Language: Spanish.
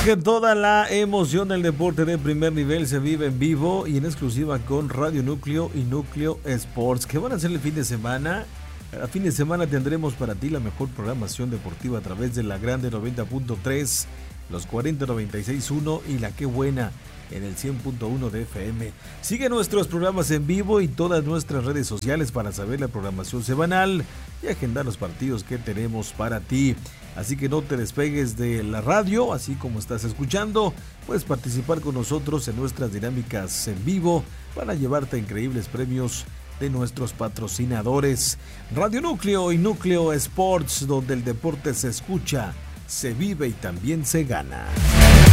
porque toda la emoción del deporte de primer nivel se vive en vivo y en exclusiva con Radio Núcleo y Núcleo Sports. ¿Qué van a hacer el fin de semana? A fin de semana tendremos para ti la mejor programación deportiva a través de la Grande 90.3, los 4096.1 y la Qué Buena en el 100.1 de FM. Sigue nuestros programas en vivo y todas nuestras redes sociales para saber la programación semanal y agendar los partidos que tenemos para ti. Así que no te despegues de la radio, así como estás escuchando. Puedes participar con nosotros en nuestras dinámicas en vivo para llevarte increíbles premios de nuestros patrocinadores. Radio Núcleo y Núcleo Sports, donde el deporte se escucha, se vive y también se gana.